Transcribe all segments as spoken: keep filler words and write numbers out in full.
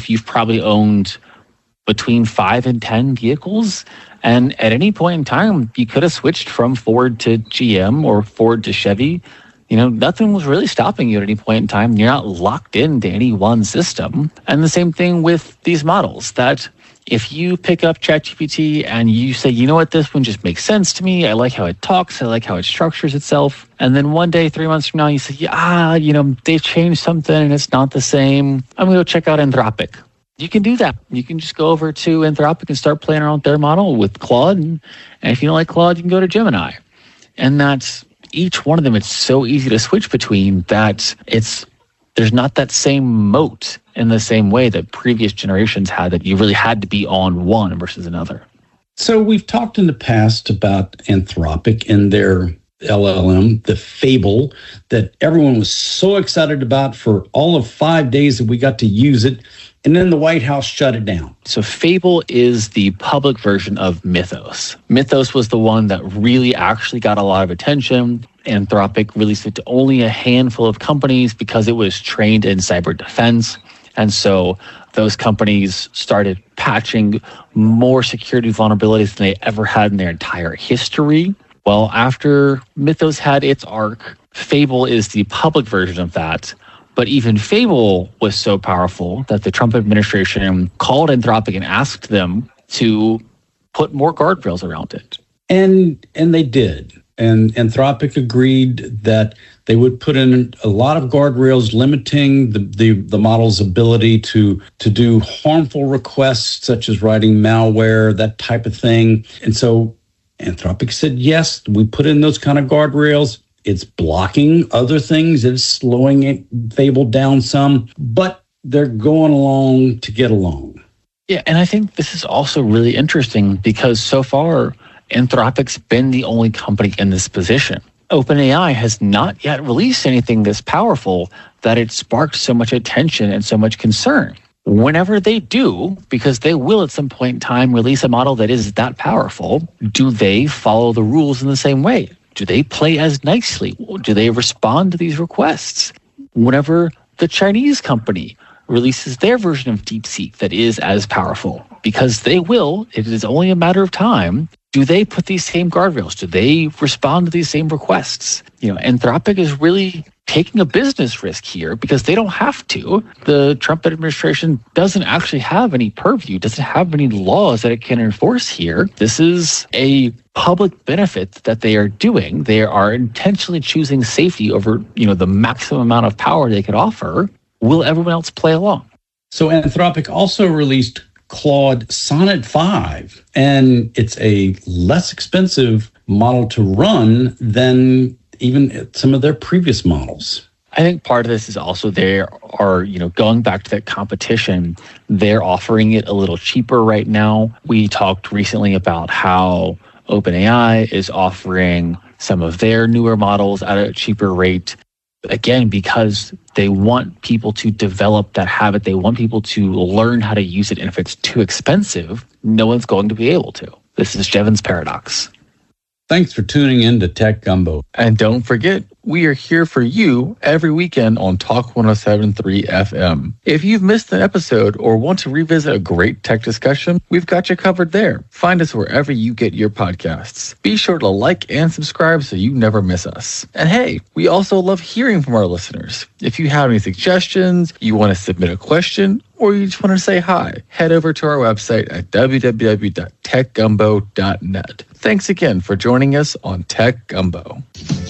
life, you've probably owned between five and ten vehicles. And at any point in time, you could have switched from Ford to G M or Ford to Chevy. You know, nothing was really stopping you at any point in time. You're not locked into any one system. And the same thing with these models, that if you pick up ChatGPT and you say, you know what, this one just makes sense to me. I like how it talks. I like how it structures itself. And then one day, three months from now, you say, yeah, ah, you know, they've changed something and it's not the same. I'm going to go check out Anthropic. You can do that. You can just go over to Anthropic and start playing around with their model with Claude. And, and if you don't like Claude, you can go to Gemini. And that's each one of them. It's so easy to switch between that it's there's not that same moat in the same way that previous generations had, that you really had to be on one versus another. So we've talked in the past about Anthropic and their L L M, the Fable, that everyone was so excited about for all of five days that we got to use it. And then the White House shut it down. So Fable is the public version of Mythos. Mythos was the one that really actually got a lot of attention. Anthropic released it to only a handful of companies because it was trained in cyber defense. And so those companies started patching more security vulnerabilities than they ever had in their entire history. Well, after Mythos had its arc, Fable is the public version of that. But even Fable was so powerful that the Trump administration called Anthropic and asked them to put more guardrails around it. And and they did. And Anthropic agreed that they would put in a lot of guardrails limiting the, the, the model's ability to, to do harmful requests, such as writing malware, that type of thing. And so Anthropic said, yes, we put in those kind of guardrails. It's blocking other things. It's slowing it, Fable down some, but they're going along to get along. Yeah, and I think this is also really interesting because so far, Anthropic's been the only company in this position. OpenAI has not yet released anything this powerful that it sparked so much attention and so much concern. Whenever they do, because they will at some point in time release a model that is that powerful, do they follow the rules in the same way? Do they play as nicely? Do they respond to these requests? Whenever the Chinese company releases their version of DeepSeek that is as powerful, because they will, it is only a matter of time, do they put these same guardrails? Do they respond to these same requests? You know, Anthropic is really taking a business risk here because they don't have to. The Trump administration doesn't actually have any purview, doesn't have any laws that it can enforce here. This is a public benefit that they are doing. They are intentionally choosing safety over, you know, the maximum amount of power they could offer. Will everyone else play along? So Anthropic also released Claude Sonnet five, and it's a less expensive model to run than even some of their previous models. I think part of this is also they are, you know, going back to that competition, they're offering it a little cheaper right now. We talked recently about how OpenAI is offering some of their newer models at a cheaper rate. Again, because they want people to develop that habit. They want people to learn how to use it. And if it's too expensive, no one's going to be able to. This is Jevons Paradox. Thanks for tuning in to Tech Gumbo. And don't forget, we are here for you every weekend on Talk one oh seven point three F M. If you've missed an episode or want to revisit a great tech discussion, we've got you covered there. Find us wherever you get your podcasts. Be sure to like and subscribe so you never miss us. And hey, we also love hearing from our listeners. If you have any suggestions, you want to submit a question, or you just want to say hi, head over to our website at w w w dot tech gumbo dot net. Thanks again for joining us on Tech Gumbo.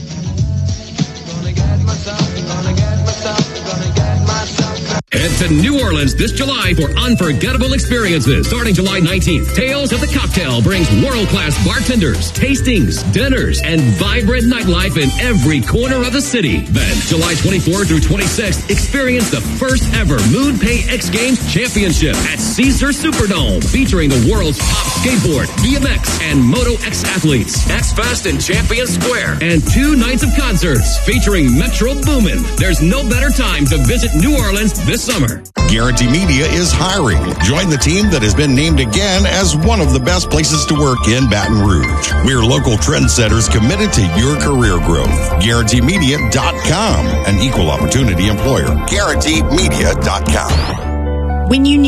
Head to New Orleans this July for unforgettable experiences. Starting July nineteenth, Tales of the Cocktail brings world-class bartenders, tastings, dinners, and vibrant nightlife in every corner of the city. Then, July twenty-fourth through twenty-sixth, experience the first ever MoonPay X Games Championship at Caesar Superdome, featuring the world's top skateboard, B M X, and Moto X athletes, X Fest in Champion Square, and two nights of concerts featuring Metro Boomin. There's no better time to visit New Orleans this summer. Guarantee Media is hiring. Join the team that has been named again as one of the best places to work in Baton Rouge. We're local trendsetters committed to your career growth. Guarantee Media dot com, an equal opportunity employer. Guarantee Media dot com. When you